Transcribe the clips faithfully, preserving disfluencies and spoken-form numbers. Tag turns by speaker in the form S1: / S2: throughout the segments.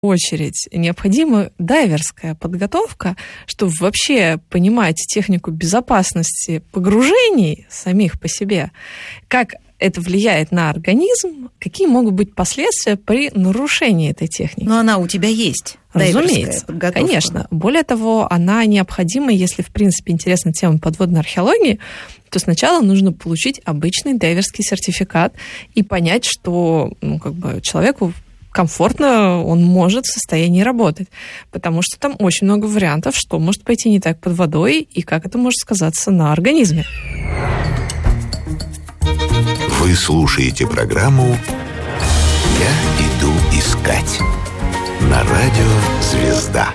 S1: очередь необходима дайверская подготовка, чтобы вообще понимать технику безопасности погружений самих по себе, как это влияет на организм, какие могут быть последствия при нарушении этой техники.
S2: Но она у тебя есть.
S1: Разумеется, конечно. Более того, она необходима, если, в принципе, интересна тема подводной археологии, то сначала нужно получить обычный дайверский сертификат и понять, что ну, как бы человеку комфортно он может в состоянии работать, потому что там очень много вариантов, что может пойти не так под водой и как это может сказаться на организме.
S3: Вы слушаете программу «Я иду искать» на радио «Звезда».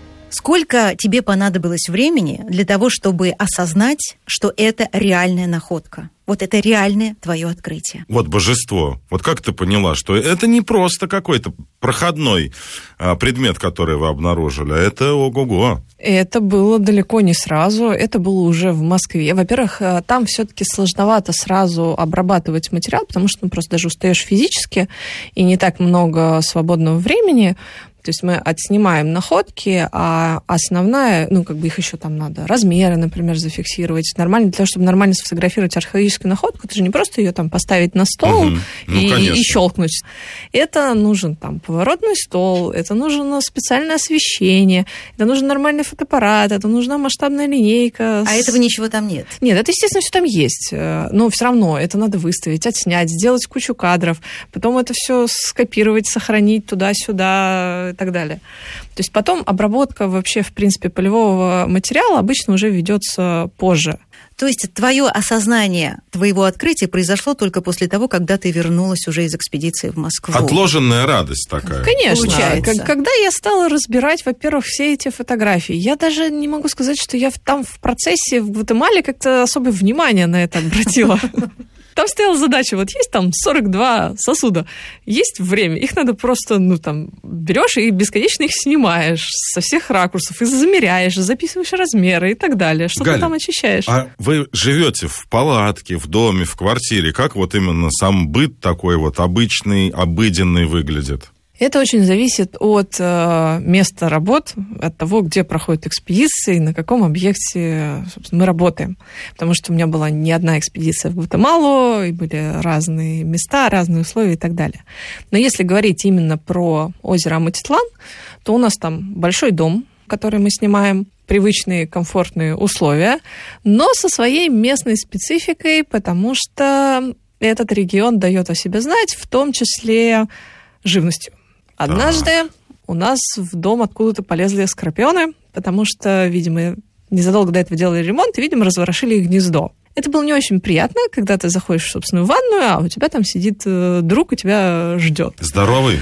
S2: Сколько тебе понадобилось времени для того, чтобы осознать, что это реальная находка? Вот это реальное твое открытие.
S4: Вот божество. Вот как ты поняла, что это не просто какой-то проходной а, предмет, который вы обнаружили, а это ого-го.
S1: Это было далеко не сразу, это было уже в Москве. Во-первых, там все-таки сложновато сразу обрабатывать материал, потому что ну, просто даже устаешь физически, и не так много свободного времени. То есть мы отснимаем находки, а основная, ну, как бы их еще там надо, размеры, например, зафиксировать. Нормально, для того, чтобы нормально сфотографировать археологическую находку, это же не просто ее там поставить на стол угу. ну, и, и щелкнуть. Это нужен там поворотный стол, это нужно специальное освещение, это нужен нормальный фотоаппарат, это нужна масштабная линейка.
S2: А этого ничего там нет?
S1: Нет, это, естественно, все там есть. Но все равно это надо выставить, отснять, сделать кучу кадров, потом это все скопировать, сохранить туда-сюда, и так далее. То есть потом обработка вообще, в принципе, полевого материала обычно уже ведется позже.
S2: То есть твое осознание твоего открытия произошло только после того, когда ты вернулась уже из экспедиции в Москву.
S4: Отложенная радость такая.
S1: Конечно.
S2: Получается.
S1: Когда я стала разбирать, во-первых, все эти фотографии, я даже не могу сказать, что я там в процессе в Гватемале как-то особое внимание на это обратила. Там стояла задача, вот есть там сорок два сосуда, есть время, их надо просто, ну, там, берешь и бесконечно их снимаешь со всех ракурсов, и замеряешь, записываешь размеры и так далее, что
S4: Галя,
S1: ты там очищаешь.
S4: А вы живете в палатке, в доме, в квартире, как вот именно сам быт такой вот обычный, обыденный выглядит?
S1: Это очень зависит от э, места работ, от того, где проходят экспедиции, на каком объекте, собственно, мы работаем. Потому что у меня была не одна экспедиция в Гватемалу, и были разные места, разные условия и так далее. Но если говорить именно про озеро Аматитлан, то у нас там большой дом, который мы снимаем, привычные комфортные условия, но со своей местной спецификой, потому что этот регион дает о себе знать, в том числе живностью. Однажды так. у нас в дом откуда-то полезли скорпионы, потому что, видимо, незадолго до этого делали ремонт, и, видимо, разворошили их гнездо. Это было не очень приятно, когда ты заходишь в собственную ванную, а у тебя там сидит друг и тебя ждет.
S4: Здоровый?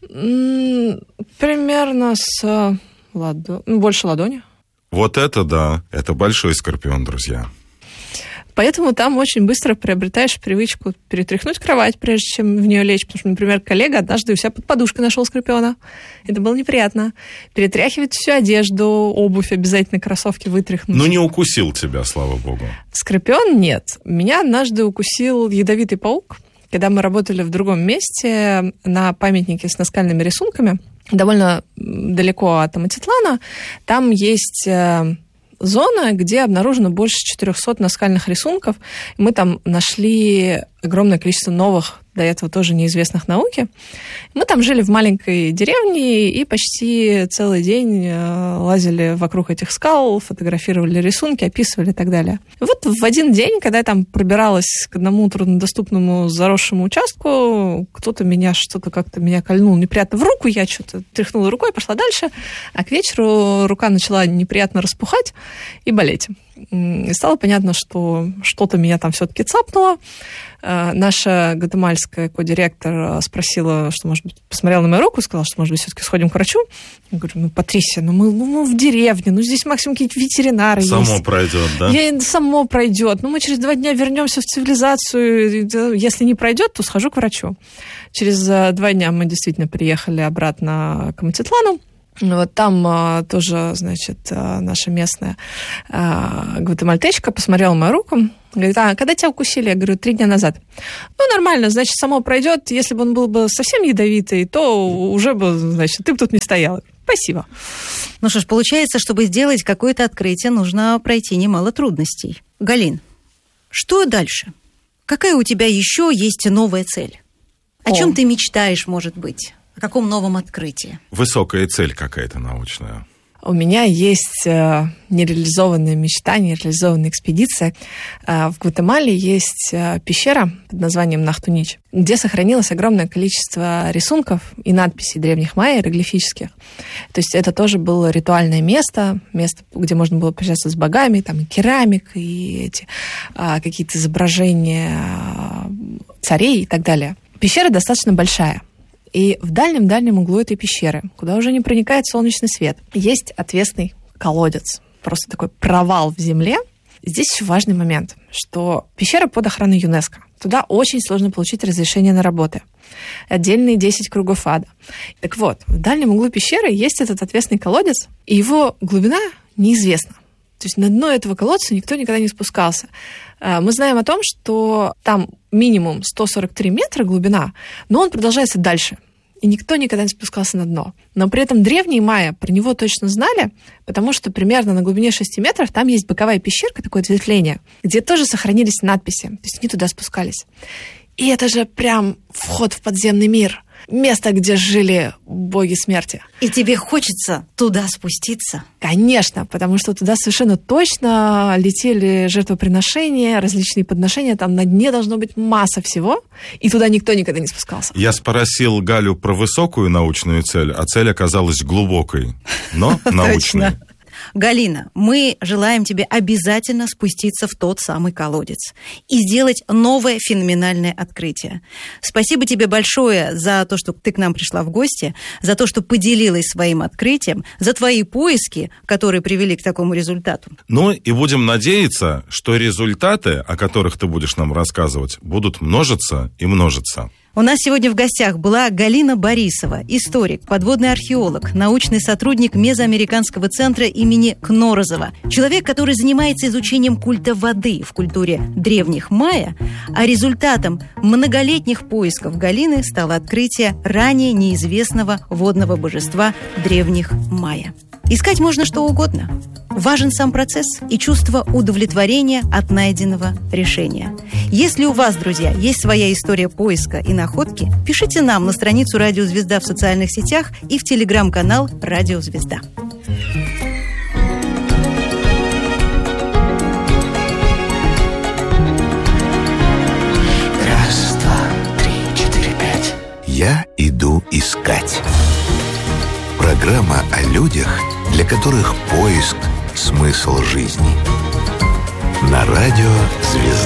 S1: Примерно с ладо... больше ладони.
S4: Вот это да, это большой скорпион, друзья.
S1: Поэтому там очень быстро приобретаешь привычку перетряхнуть кровать, прежде чем в нее лечь. Потому что, например, коллега однажды у себя под подушкой нашел скорпиона. Это было неприятно. Перетряхивать всю одежду, обувь, обязательно кроссовки вытряхнуть.
S4: Ну, не укусил тебя, слава богу.
S1: Скорпион нет. Меня однажды укусил ядовитый паук, когда мы работали в другом месте на памятнике с наскальными рисунками, довольно далеко от Аматитлана. Там есть зона, где обнаружено больше четырехсот наскальных рисунков. Мы там нашли огромное количество новых, до этого тоже неизвестных науке. Мы там жили в маленькой деревне и почти целый день лазили вокруг этих скал, фотографировали рисунки, описывали и так далее. И вот в один день, когда я там пробиралась к одному труднодоступному заросшему участку, кто-то меня что-то как-то меня кольнул неприятно в руку, я что-то тряхнула рукой, пошла дальше, а к вечеру рука начала неприятно распухать и болеть. И стало понятно, что что-то меня там все-таки цапнуло. Наша гватемальская кодиректор спросила, что, может быть, посмотрела на мою руку и сказала, что, может быть, все-таки сходим к врачу. Я говорю, ну, Патрисия, ну мы, ну, мы в деревне, ну здесь максимум какие-то ветеринары
S4: само
S1: есть.
S4: Само пройдет, да?
S1: Я, само пройдет. Ну мы через два дня вернемся в цивилизацию. Если не пройдет, то схожу к врачу. Через два дня мы действительно приехали обратно к Аматитлану. Вот там а, тоже, значит, а, наша местная а, гватемальтечка посмотрела мою руку, говорит: а когда тебя укусили? Я говорю: три дня назад. Ну, нормально, значит, само пройдет. Если бы он был бы совсем ядовитый, то уже бы, значит, ты бы тут не стояла. Спасибо.
S2: Ну что ж, получается, чтобы сделать какое-то открытие, нужно пройти немало трудностей. Галин, что дальше? Какая у тебя еще есть новая цель? О, О чем ты мечтаешь, может быть? О каком новом открытии?
S4: Высокая цель какая-то научная.
S1: У меня есть э, нереализованная мечта, нереализованная экспедиция. Э, в Гватемале есть э, пещера под названием Нахтунич, где сохранилось огромное количество рисунков и надписей древних майя, иероглифических. То есть это тоже было ритуальное место, место, где можно было пообщаться с богами, там и керамика, и эти э, какие-то изображения царей и так далее. Пещера достаточно большая. И в дальнем-дальнем углу этой пещеры, куда уже не проникает солнечный свет, есть отвесный колодец. Просто такой провал в земле. Здесь еще важный момент, что пещера под охраной ЮНЕСКО. Туда очень сложно получить разрешение на работы. Отдельные десять кругов ада. Так вот, в дальнем углу пещеры есть этот отвесный колодец, и его глубина неизвестна. То есть на дно этого колодца никто никогда не спускался. Мы знаем о том, что там минимум сто сорок три метра глубина, но он продолжается дальше. И никто никогда не спускался на дно. Но при этом древние майя про него точно знали, потому что примерно на глубине шести метров там есть боковая пещерка, такое ответвление, где тоже сохранились надписи. То есть они туда спускались. И это же прям вход в подземный мир. Место, где жили боги смерти.
S2: И тебе хочется туда спуститься?
S1: Конечно, потому что туда совершенно точно летели жертвоприношения, различные подношения. Там на дне должно быть масса всего, и туда никто никогда не спускался.
S4: Я спросил Галю про высокую научную цель, а цель оказалась глубокой, но научной.
S2: Галина, мы желаем тебе обязательно спуститься в тот самый колодец и сделать новое феноменальное открытие. Спасибо тебе большое за то, что ты к нам пришла в гости, за то, что поделилась своим открытием, за твои поиски, которые привели к такому результату.
S4: Ну и будем надеяться, что результаты, о которых ты будешь нам рассказывать, будут множиться и множиться.
S2: У нас сегодня в гостях была Галина Борисова, историк, подводный археолог, научный сотрудник Мезоамериканского центра имени Кнорозова, человек, который занимается изучением культа воды в культуре древних майя, а результатом многолетних поисков Галины стало открытие ранее неизвестного водного божества древних майя. Искать можно что угодно. Важен сам процесс и чувство удовлетворения от найденного решения. Если у вас, друзья, есть своя история поиска и находки, пишите нам на страницу «Радио Звезда» в социальных сетях и в телеграм-канал «Радио Звезда».
S3: Раз, два, три, четыре, пять. Я иду искать. Программа о людях, для которых поиск – смысл жизни. На радио «Звезда».